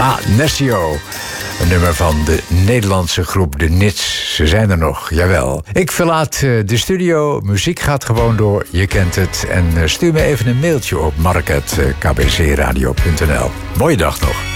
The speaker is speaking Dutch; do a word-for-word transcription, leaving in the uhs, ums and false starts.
Ah, Nessio. Een nummer van de Nederlandse groep De Nits. Ze zijn er nog, jawel. Ik verlaat de studio. Muziek gaat gewoon door, je kent het. En stuur me even een mailtje op mark apenstaartje k b c radio punt n l. Mooie dag nog.